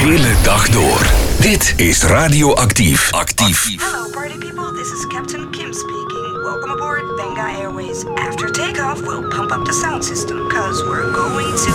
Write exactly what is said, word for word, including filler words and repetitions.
hele dag door. Dit is Radioactief. Actief. Hello party people, this is Captain Kim speaking. Welcome aboard Benga Airways. After takeoff, we'll pump up the sound system, cause we're going to